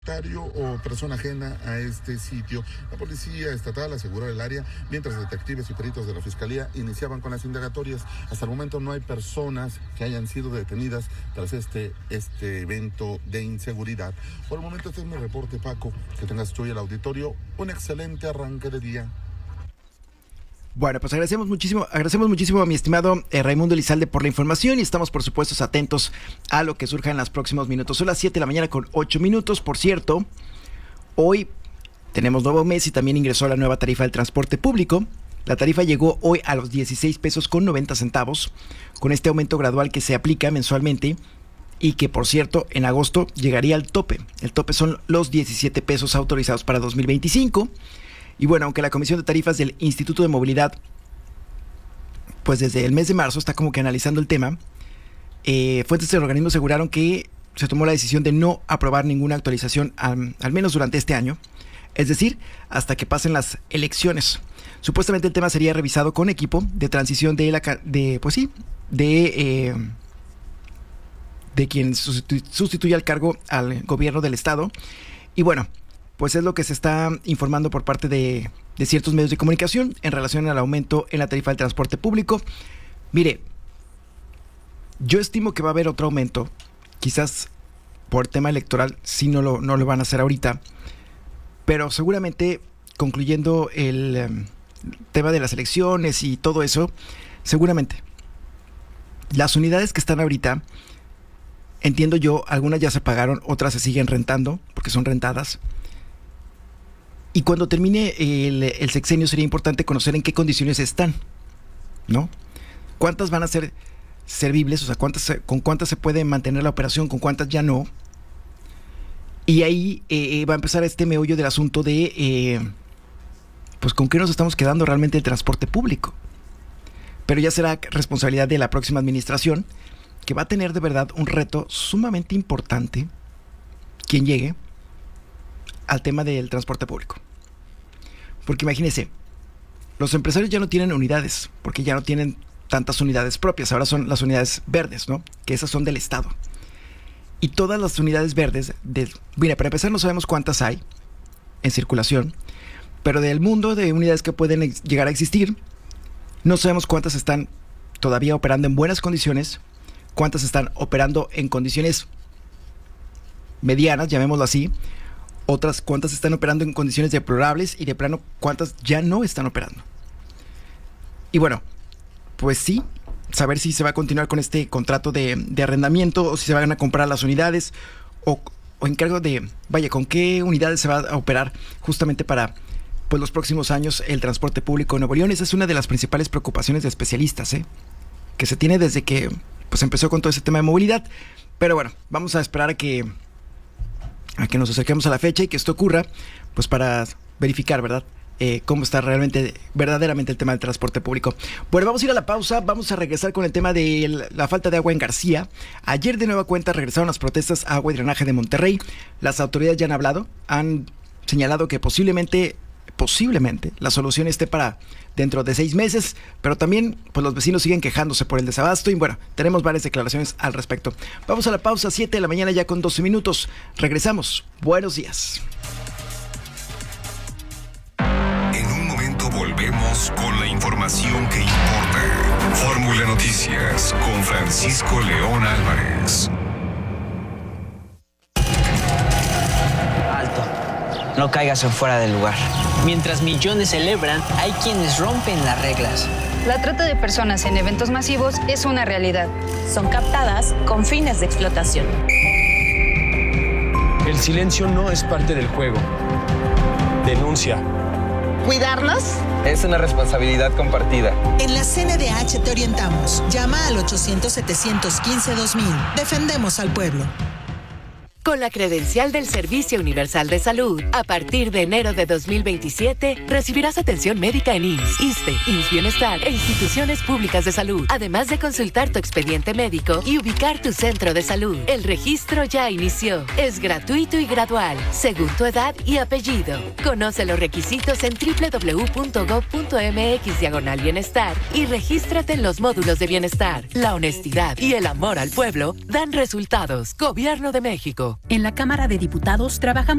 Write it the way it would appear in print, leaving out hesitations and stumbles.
O persona ajena a este sitio. La policía estatal aseguró el área, mientras detectives y peritos de la fiscalía iniciaban con las indagatorias. Hasta el momento no hay personas que hayan sido detenidas tras este evento de inseguridad. Por el momento este es mi reporte, Paco. Que tengas tú y el auditorio un excelente arranque de día. Bueno, pues agradecemos muchísimo a mi estimado Raimundo Elizalde por la información y estamos por supuesto atentos a lo que surja en los próximos minutos. Son las 7 de la mañana con 8 minutos. Por cierto, hoy tenemos nuevo mes y también ingresó la nueva tarifa del transporte público. La tarifa llegó hoy a los 16 pesos con 90 centavos, con este aumento gradual que se aplica mensualmente y que, por cierto, en agosto llegaría al tope. El tope son los 17 pesos autorizados para 2025. Y bueno, aunque la Comisión de Tarifas del Instituto de Movilidad, pues desde el mes de marzo está como que analizando el tema, fuentes del organismo aseguraron que se tomó la decisión de no aprobar ninguna actualización, al menos durante este año, es decir, hasta que pasen las elecciones. Supuestamente el tema sería revisado con equipo de transición de quien sustituya el cargo al gobierno del estado. Y bueno, pues es lo que se está informando por parte de ciertos medios de comunicación en relación al aumento en la tarifa del transporte público. Mire, yo estimo que va a haber otro aumento, quizás por tema electoral, si no lo van a hacer ahorita, pero seguramente concluyendo el tema de las elecciones y todo eso, seguramente las unidades que están ahorita, entiendo yo, algunas ya se pagaron, otras se siguen rentando, porque son rentadas. Y cuando termine el sexenio sería importante conocer en qué condiciones están, ¿no? ¿Cuántas van a ser servibles? O sea, con cuántas se puede mantener la operación, con cuántas ya no. Y ahí va a empezar este meollo del asunto de, pues, ¿con qué nos estamos quedando realmente el transporte público? Pero ya será responsabilidad de la próxima administración, que va a tener de verdad un reto sumamente importante, quien llegue al tema del transporte público. Porque imagínense, los empresarios ya no tienen unidades, porque ya no tienen tantas unidades propias, ahora son las unidades verdes, ¿no? Que esas son del Estado. Y todas las unidades verdes, mira, para empezar no sabemos cuántas hay en circulación, pero del mundo de unidades que pueden llegar a existir, no sabemos cuántas están todavía operando en buenas condiciones, cuántas están operando en condiciones medianas, llamémoslo así, otras cuántas están operando en condiciones deplorables y de plano cuántas ya no están operando. Y bueno, pues sí, saber si se va a continuar con este contrato de arrendamiento o si se van a comprar las unidades o encargo de, con qué unidades se va a operar justamente para pues los próximos años el transporte público en Nuevo León. Esa es una de las principales preocupaciones de especialistas, que se tiene desde que pues empezó con todo ese tema de movilidad. Pero bueno, vamos a esperar a que nos acerquemos a la fecha y que esto ocurra, pues para verificar, ¿verdad? Cómo está verdaderamente el tema del transporte público. Bueno, vamos a ir a la pausa, vamos a regresar con el tema de la falta de agua en García. Ayer de nueva cuenta regresaron las protestas a Agua y Drenaje de Monterrey. Las autoridades ya han hablado, han señalado que posiblemente la solución esté para dentro de 6 meses, pero también pues los vecinos siguen quejándose por el desabasto y bueno, tenemos varias declaraciones al respecto. Vamos a la pausa, 7 de la mañana ya con 12 minutos. Regresamos. Buenos días. En un momento volvemos con la información que importa. Fórmula Noticias con Francisco León Álvarez. No caigas en fuera del lugar. Mientras millones celebran, hay quienes rompen las reglas. La trata de personas en eventos masivos es una realidad. Son captadas con fines de explotación. El silencio no es parte del juego. Denuncia. ¿Cuidarnos? Es una responsabilidad compartida. En la CNDH te orientamos. Llama al 800-715-2000. Defendemos al pueblo. Con la credencial del Servicio Universal de Salud, a partir de enero de 2027, recibirás atención médica en IMSS, ISSSTE, IMSS Bienestar e instituciones públicas de salud, además de consultar tu expediente médico y ubicar tu centro de salud. El registro ya inició. Es gratuito y gradual, según tu edad y apellido. Conoce los requisitos en www.gov.mx/bienestar y regístrate en los módulos de bienestar. La honestidad y el amor al pueblo dan resultados. Gobierno de México. En la Cámara de Diputados trabajamos